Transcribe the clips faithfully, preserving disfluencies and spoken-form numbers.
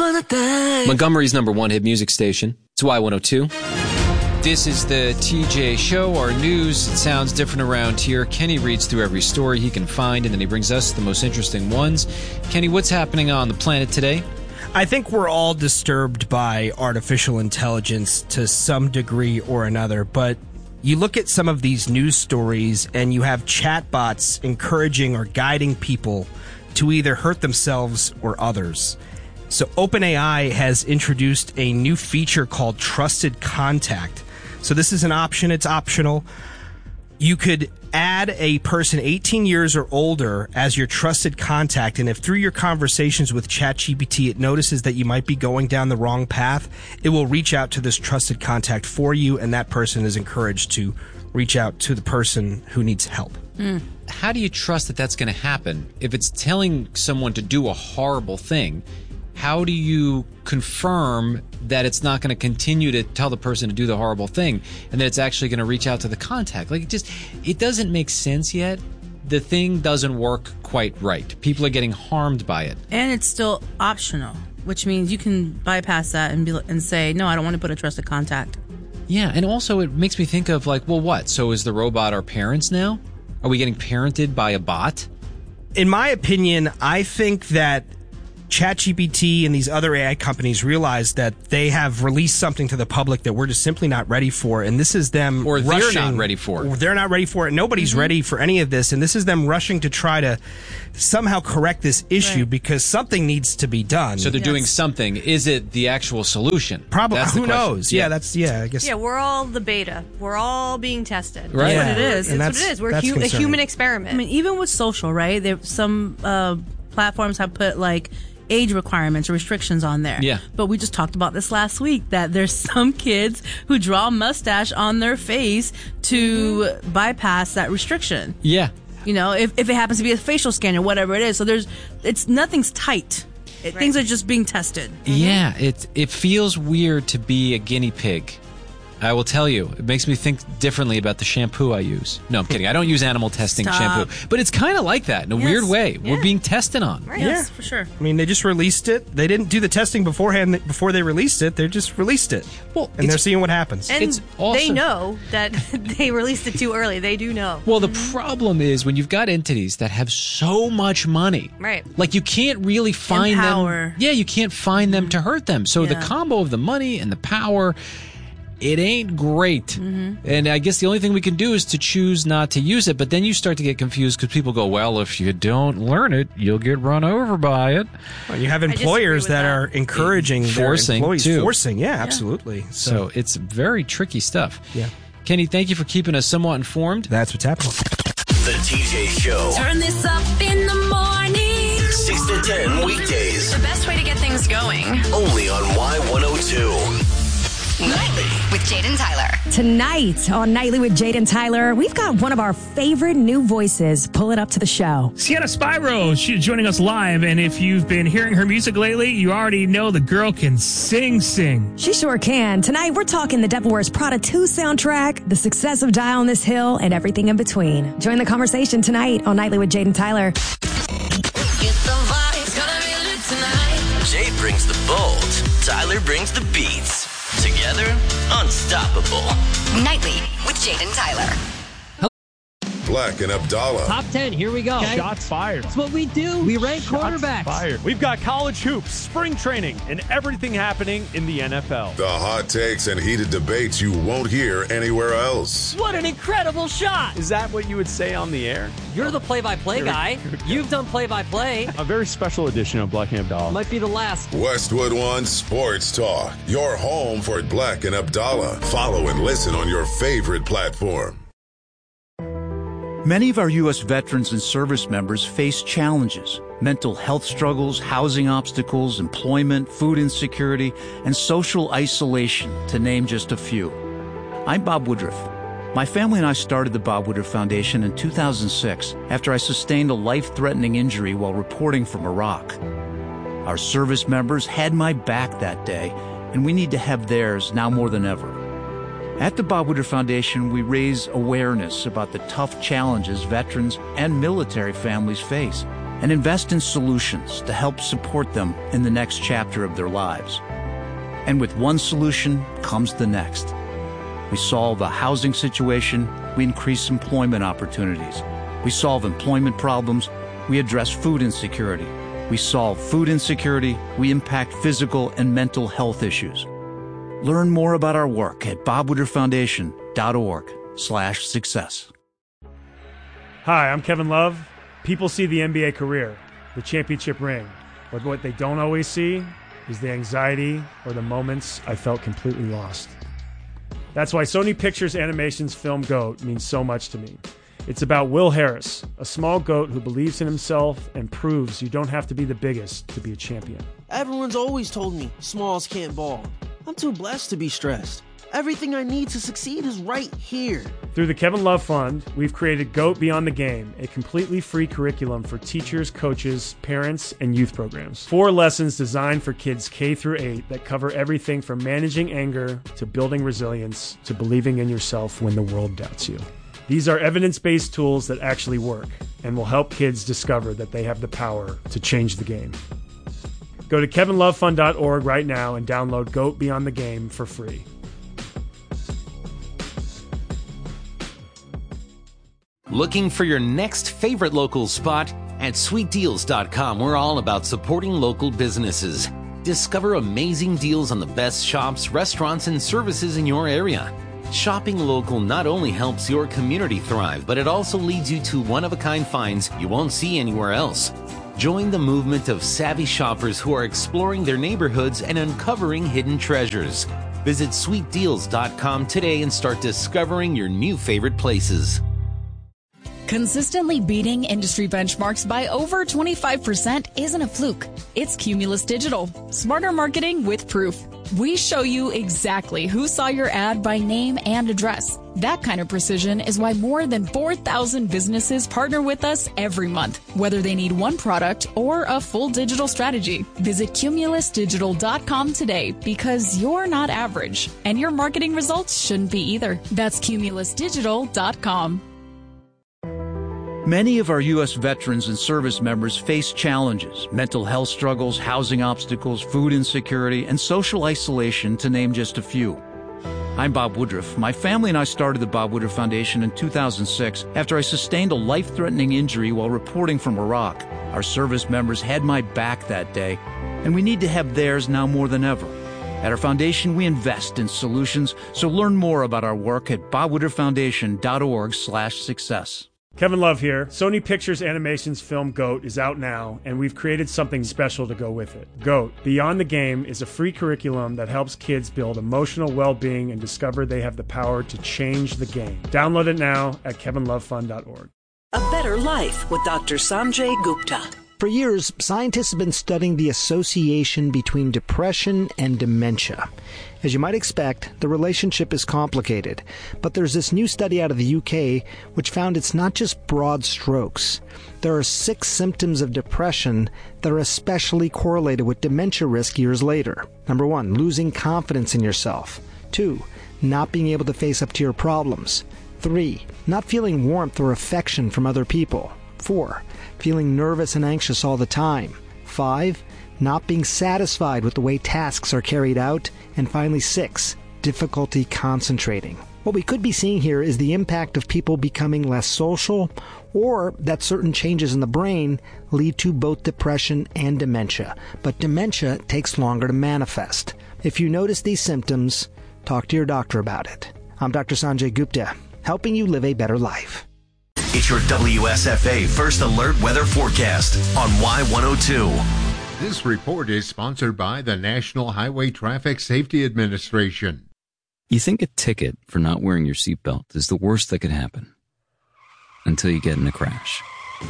wanna die. Montgomery's number one hit music station. It's Y one oh two. This is the T J Show, our news. It sounds different around here. Kenny reads through every story he can find, and then he brings us the most interesting ones. Kenny, what's happening on the planet today? I think we're all disturbed by artificial intelligence to some degree or another, but you look at some of these news stories and you have chatbots encouraging or guiding people to either hurt themselves or others. So OpenAI has introduced a new feature called Trusted Contact. So this is an option. It's optional. You could add a person eighteen years or older as your trusted contact, and if through your conversations with ChatGPT it notices that you might be going down the wrong path, it will reach out to this trusted contact for you, and that person is encouraged to reach out to the person who needs help. Mm. How do you trust that that's going to happen? If it's telling someone to do a horrible thing, how do you confirm that it's not going to continue to tell the person to do the horrible thing and that it's actually going to reach out to the contact? Like, it just, it doesn't make sense yet. The thing doesn't work quite right. People are getting harmed by it. And it's still optional, which means you can bypass that and be and say, no, I don't want to put a trusted contact. Yeah, and also it makes me think of like, well, what? So is the robot our parents now? Are we getting parented by a bot? In my opinion, I think that ChatGPT and these other A I companies realize that they have released something to the public that we're just simply not ready for, and this is them or they're rushing, not ready for it. Or they're not ready for it. Nobody's mm-hmm. ready for any of this, and this is them rushing to try to somehow correct this issue right. because something needs to be done. So they're yes. doing something. Is it the actual solution? Probably. That's Who knows? Yeah. yeah, that's yeah. I guess. Yeah, we're all the beta. We're all being tested. Right. That's yeah. what it is. That's, that's what it is. We're hu- a human experiment. I mean, even with social, right? There, some uh, platforms have put like age requirements or restrictions on there. Yeah. But we just talked about this last week that there's some kids who draw a mustache on their face to mm-hmm. bypass that restriction. Yeah. You know, if, if it happens to be a facial scan or whatever it is. So there's, it's, nothing's tight. It, right. Things are just being tested. Mm-hmm. Yeah. It, it feels weird to be a guinea pig. I will tell you, it makes me think differently about the shampoo I use. No, I'm kidding. I don't use animal testing Stop. shampoo. But it's kind of like that in a yes. weird way. Yeah. We're being tested on. Right. Yes, yeah. for sure. I mean, they just released it. They didn't do the testing beforehand before they released it. They just released it. Well, and they're seeing what happens. And it's also, they know that they released it too early. They do know. Well, the problem is when you've got entities that have so much money. Right. Like, you can't really find and power. them. Yeah, you can't find them to hurt them. So Yeah. the combo of the money and the power, it ain't great. Mm-hmm. And I guess the only thing we can do is to choose not to use it. But then you start to get confused because people go, well, if you don't learn it, you'll get run over by it. Well, you have employers that, that are encouraging forcing their employees. Too. Forcing, yeah, absolutely. So. so it's very tricky stuff. Yeah. Kenny, thank you for keeping us somewhat informed. That's what's happening. The T J Show. Turn this up in the morning. six to ten weekdays. The best way to get things going. Only on Y one oh two. Nightly with Jade and Tyler. Tonight on Nightly with Jade and Tyler, we've got one of our favorite new voices pulling up to the show. Sienna Spyro, she's joining us live, and if you've been hearing her music lately, you already know the girl can sing, sing. She sure can. Tonight, we're talking the Devil Wears Prada two soundtrack, the success of Die on This Hill, and everything in between. Join the conversation tonight on Nightly with Jade and Tyler. Get the vibe. It's gonna be lit tonight. Jade brings the bold. Tyler brings the beats. Together, unstoppable. Nightly with Jade and Tyler. Black and Abdallah. Top ten, here we go. Okay. Shots fired. That's what we do. We rank Shots quarterbacks. Fired. We've got college hoops, spring training, and everything happening in the N F L. The hot takes and heated debates you won't hear anywhere else. What an incredible shot. Is that what you would say on the air? You're the play-by-play guy. You've done play-by-play. A very special edition of Black and Abdallah. Might be the last. Westwood One Sports Talk. Your home for Black and Abdallah. Follow and listen on your favorite platform. Many of our U S veterans and service members face challenges: mental health struggles, housing obstacles, employment, food insecurity, and social isolation, to name just a few. I'm Bob Woodruff. My family and I started the Bob Woodruff Foundation in two thousand six after I sustained a life-threatening injury while reporting from Iraq. Our service members had my back that day, and we need to have theirs now more than ever. At the Bob Woodruff Foundation, we raise awareness about the tough challenges veterans and military families face and invest in solutions to help support them in the next chapter of their lives. And with one solution comes the next. We solve a housing situation, we increase employment opportunities. We solve employment problems, we address food insecurity. We solve food insecurity, we impact physical and mental health issues. Learn more about our work at bobwooderfoundation.org slash success. Hi, I'm Kevin Love. People see the N B A career, the championship ring, but what they don't always see is the anxiety or the moments I felt completely lost. That's why Sony Pictures Animation's film GOAT means so much to me. It's about Will Harris, a small goat who believes in himself and proves you don't have to be the biggest to be a champion. Everyone's always told me smalls can't ball. I'm too blessed to be stressed. Everything I need to succeed is right here. Through the Kevin Love Fund, we've created GOAT Beyond the Game, a completely free curriculum for teachers, coaches, parents, and youth programs. Four lessons designed for kids K through eight that cover everything from managing anger to building resilience to believing in yourself when the world doubts you. These are evidence-based tools that actually work and will help kids discover that they have the power to change the game. Go to kevin love fund dot org right now and download GOAT Beyond the Game for free. Looking for your next favorite local spot? At sweet deals dot com, we're all about supporting local businesses. Discover amazing deals on the best shops, restaurants, and services in your area. Shopping local not only helps your community thrive, but it also leads you to one-of-a-kind finds you won't see anywhere else. Join the movement of savvy shoppers who are exploring their neighborhoods and uncovering hidden treasures. Visit sweet deals dot com today and start discovering your new favorite places. Consistently beating industry benchmarks by over twenty-five percent isn't a fluke. It's Cumulus Digital. Smarter marketing with proof. We show you exactly who saw your ad by name and address. That kind of precision is why more than four thousand businesses partner with us every month, whether they need one product or a full digital strategy. Visit cumulus digital dot com today because you're not average, and your marketing results shouldn't be either. That's cumulus digital dot com. Many of our U S veterans and service members face challenges, mental health struggles, housing obstacles, food insecurity, and social isolation, to name just a few. I'm Bob Woodruff. My family and I started the Bob Woodruff Foundation in two thousand six after I sustained a life-threatening injury while reporting from Iraq. Our service members had my back that day, and we need to have theirs now more than ever. At our foundation, we invest in solutions, so learn more about our work at bob wooder foundation dot org slash success. Kevin Love here. Sony Pictures Animation's film GOAT is out now, and we've created something special to go with it. GOAT, Beyond the Game, is a free curriculum that helps kids build emotional well-being and discover they have the power to change the game. Download it now at kevin love fund dot org. A Better Life with Doctor Sanjay Gupta. For years, scientists have been studying the association between depression and dementia. As you might expect, the relationship is complicated, but there's this new study out of the U K which found it's not just broad strokes. There are six symptoms of depression that are especially correlated with dementia risk years later. Number one, losing confidence in yourself. Two, not being able to face up to your problems. Three, not feeling warmth or affection from other people. Four, feeling nervous and anxious all the time. Five, not being satisfied with the way tasks are carried out. And finally, six, difficulty concentrating. What we could be seeing here is the impact of people becoming less social, or that certain changes in the brain lead to both depression and dementia. But dementia takes longer to manifest. If you notice these symptoms, talk to your doctor about it. I'm Doctor Sanjay Gupta, helping you live a better life. It's your W S F A First Alert Weather Forecast on Y one oh two. This report is sponsored by the National Highway Traffic Safety Administration. You think a ticket for not wearing your seatbelt is the worst that could happen until you get in a crash.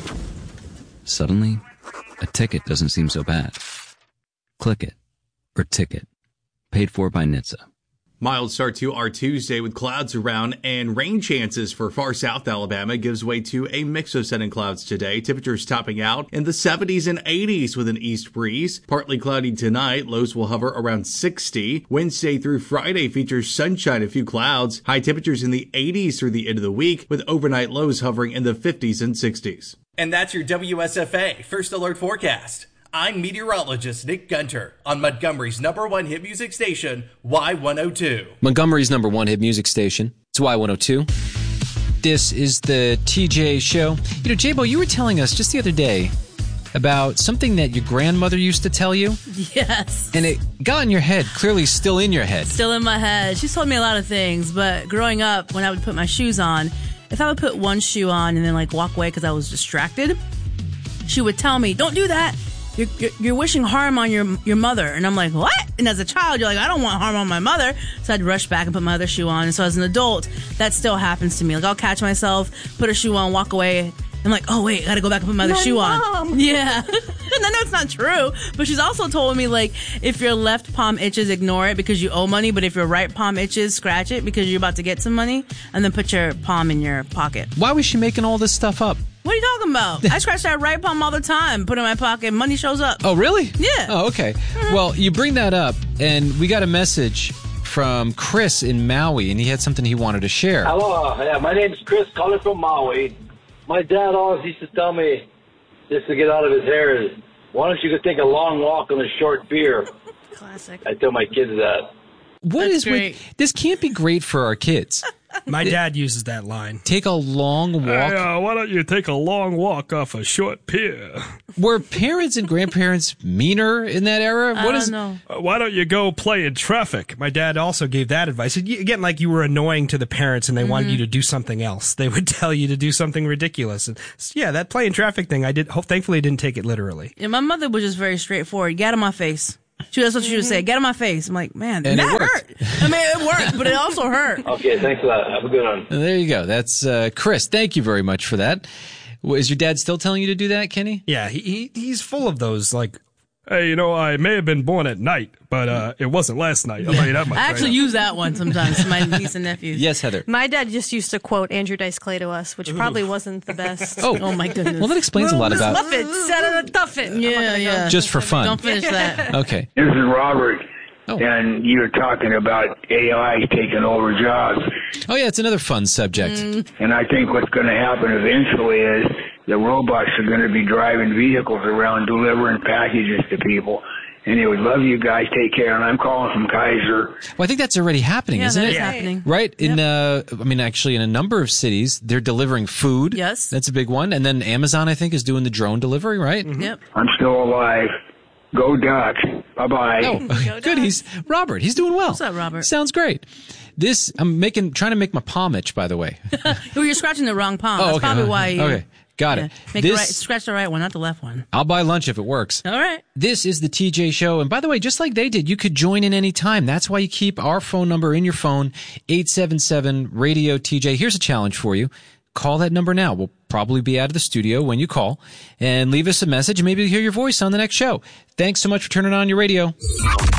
Suddenly, a ticket doesn't seem so bad. Click it, or ticket, paid for by N H T S A. Mild start to our Tuesday with clouds around and rain chances for far south Alabama gives way to a mix of sun and clouds today. Temperatures topping out in the seventies and eighties with an east breeze. Partly cloudy tonight. Lows will hover around sixty. Wednesday through Friday features sunshine, a few clouds. High temperatures in the eighties through the end of the week with overnight lows hovering in the fifties and sixties. And that's your W S F A First Alert Forecast. I'm meteorologist Nick Gunter on Montgomery's number one hit music station, Y one oh two. Montgomery's number one hit music station. It's Y one oh two. This is the T J Show. You know, J-Bo, you were telling us just the other day about something that your grandmother used to tell you. Yes. And it got in your head, clearly still in your head. Still in my head. She's told me a lot of things, but growing up, when I would put my shoes on, if I would put one shoe on and then like walk away because I was distracted, she would tell me, don't do that. You're, you're, you're wishing harm on your your mother. And I'm like, what? And as a child, you're like, I don't want harm on my mother. So I'd rush back and put my other shoe on. And so as an adult, that still happens to me. Like, I'll catch myself, put a shoe on, walk away. I'm like, oh, wait, I gotta go back and put my other my shoe mom. on. Yeah. And I know it's not true. But she's also told me, like, if your left palm itches, ignore it because you owe money. But if your right palm itches, scratch it because you're about to get some money. And then put your palm in your pocket. Why was she making all this stuff up? What are you talking about? I scratch that right palm all the time, put it in my pocket, money shows up. Oh, really? Yeah. Oh, okay. Well, you bring that up, and we got a message from Chris in Maui, and he had something he wanted to share. Hello, yeah, my name's Chris, calling from Maui. My dad always used to tell me, just to get out of his hair, is why don't you go take a long walk on a short beer? Classic. I tell my kids that. What That's is great. with this? Can't be great for our kids. My dad uses that line. Take a long walk. Hey, uh, why don't you take a long walk off a short pier? Were parents and grandparents meaner in that era? I What don't is? know. Uh, why don't you go play in traffic? My dad also gave that advice. Again, like you were annoying to the parents and they wanted Mhm. you to do something else. They would tell you to do something ridiculous. And yeah, that play in traffic thing, I did. Hope, thankfully, I didn't take it literally. Yeah, my mother was just very straightforward. Get out of my face. She, that's what she would say. Get out of my face. I'm like, man, And that it worked. hurt. I mean, it worked, but it also hurt. Okay, thanks for that. Have a good one. There you go. That's uh, Chris. Thank you very much for that. Well, is your dad still telling you to do that, Kenny? Yeah, he, he he's full of those, like, hey, you know, I may have been born at night, but uh, it wasn't last night. I'll tell you that much. I actually right use that one sometimes to my niece and nephews. Yes, Heather. My dad just used to quote Andrew Dice Clay to us, which probably wasn't the best. Oh. Oh, my goodness. Well, that explains a lot about. Stuff it, set it, stuff it. Yeah, yeah. Just for fun. Don't finish that. Okay. This is Robert, Oh. and you were talking about A I taking over jobs. Oh, yeah, it's another fun subject. Mm. And I think what's going to happen eventually is the robots are going to be driving vehicles around delivering packages to people. And they would love you guys. Take care. And I'm calling from Kaiser. Well, I think that's already happening, Yeah, isn't that it? is happening. Right? In, uh, I mean, actually, in a number of cities, they're delivering food. Yes. That's a big one. And then Amazon, I think, is doing the drone delivery, right? Yep. I'm still alive. Go Ducks. Bye-bye. Oh, okay. Good. He's Robert. He's doing well. What's up, Robert? Sounds great. This I'm making, trying to make my palm itch. By the way. Well, you're scratching the wrong palm. Oh, That's okay. probably why you... Okay, got Yeah. it. Make This- the right, scratch the right one, not the left one. I'll buy lunch if it works. All right. This is the T J Show. And by the way, just like they did, you could join in any time. That's why you keep our phone number in your phone, eight seven seven radio T J. Here's a challenge for you. Call that number now. We'll probably be out of the studio when you call, and leave us a message. Maybe you'll hear your voice on the next show. Thanks so much for turning on your radio.